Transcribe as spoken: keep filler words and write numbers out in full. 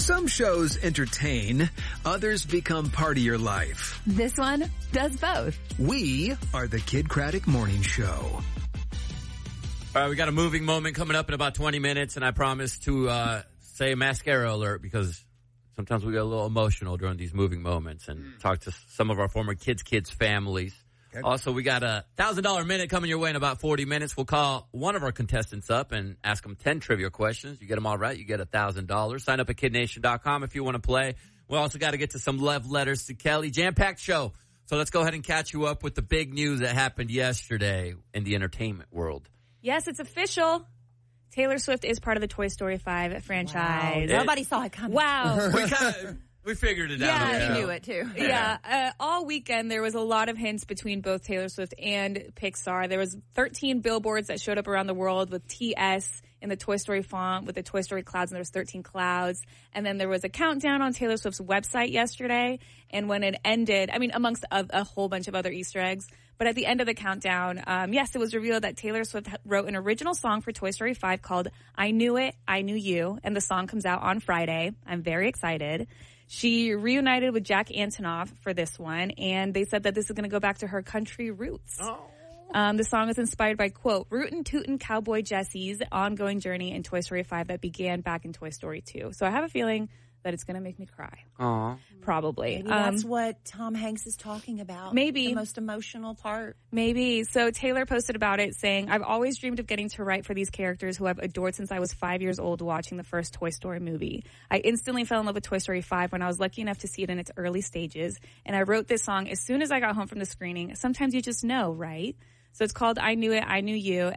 Some shows entertain, others become part of your life. This one does both. We are the Kid Craddock Morning Show. All right, we got a moving moment coming up in about twenty minutes, and I promise to uh, say mascara alert because sometimes we get a little emotional during these moving moments and mm. talk to some of our former kids' kids' families. Okay. Also, we got a one thousand dollars minute coming your way in about forty minutes. We'll call one of our contestants up and ask them ten trivia questions. You get them all right, you get one thousand dollars. Sign up at kid nation dot com if you want to play. We also got to get to some love letters to Kelly. Jam-packed show. So let's go ahead and catch you up with the big news that happened yesterday in the entertainment world. Yes, it's official. Taylor Swift is part of the Toy Story five franchise. Wow. Nobody saw it coming. Wow. we kind of, we figured it yeah, out. Yeah, we knew it too. Yeah. Uh, all weekend there was a lot of hints between both Taylor Swift and Pixar. There was thirteen billboards that showed up around the world with T S in the Toy Story font with the Toy Story clouds, and there was thirteen clouds. And then there was a countdown on Taylor Swift's website yesterday. And when it ended, I mean, amongst a, a whole bunch of other Easter eggs, but at the end of the countdown, um, yes, it was revealed that Taylor Swift wrote an original song for Toy Story five called I Knew It, I Knew You, and the song comes out on Friday. I'm very excited. She reunited with Jack Antonoff for this one, and they said that this is going to go back to her country roots. Oh. Um, the song is inspired by, quote, rootin' tootin' cowboy Jesse's ongoing journey in Toy Story five that began back in Toy Story two. So I have a feeling that it's going to make me cry. Aww. Probably. Maybe that's um, what Tom Hanks is talking about. Maybe. The most emotional part. Maybe. So Taylor posted about it saying, I've always dreamed of getting to write for these characters who I've adored since I was five years old watching the first Toy Story movie. I instantly fell in love with Toy Story five when I was lucky enough to see it in its early stages. And I wrote this song as soon as I got home from the screening. Sometimes you just know, right? So it's called I Knew It, I Knew You,